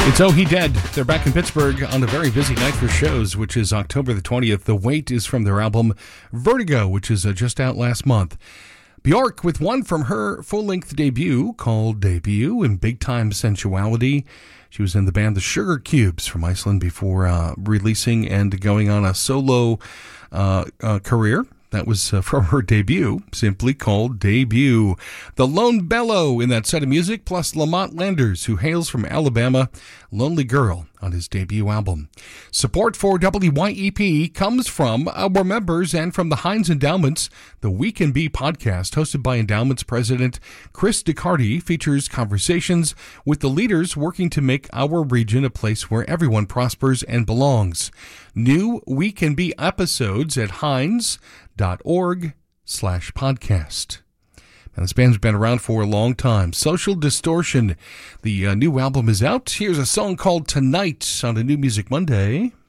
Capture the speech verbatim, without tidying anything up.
It's Oh He Dead. They're back in Pittsburgh on a very busy night for shows, which is October the twentieth. The Wait is from their album Vertigo, which is uh, just out last month. Bjork with one from her full-length debut called Debut in Big Time Sensuality. She was in the band The Sugar Cubes from Iceland before uh, releasing and going on a solo uh, uh, career. That was uh, from her debut, simply called Debut. The Lone Bellow in that set of music, plus Lamont Landers, who hails from Alabama, Lonely Girl on his debut album. Support for W Y E P comes from our members and from the Heinz Endowments. The We Can Be podcast, hosted by Endowments President Chris DeCarty, features conversations with the leaders working to make our region a place where everyone prospers and belongs. New We Can Be episodes at heinz.org slash podcast. And this band's been around for a long time. Social Distortion. The uh, new album is out. Here's a song called Tonight on a New Music Monday.